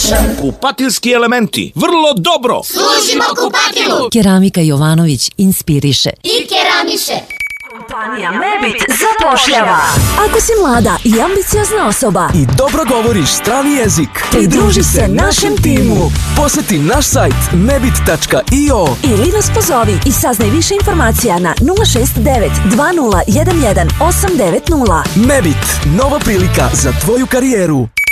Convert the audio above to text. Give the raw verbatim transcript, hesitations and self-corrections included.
više. Kupatilski elementi, vrlo dobro. Služimo kupatilu. Keramika Jovanović inspiriše I keramiše. Kompanija Mebit zapošljava. Ako si mlada i ambiciozna osoba i dobro govoriš strani jezik, pridruži se našem timu. Poseti naš sajt mebit tačka io ili nas pozovi i saznaj više informacija na nula šest devet dva nula jedan jedan osam devet nula. Mebit, nova prilika za tvoju karijeru.